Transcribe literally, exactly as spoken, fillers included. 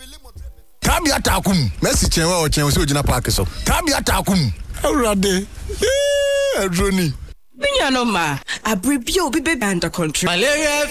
Tabi atakum. Messi chenwa o chenwa so jina park so. Tabi atakum. Awurade. Eh, Adroni. Binya no ma, abribio bi be under control. Malaria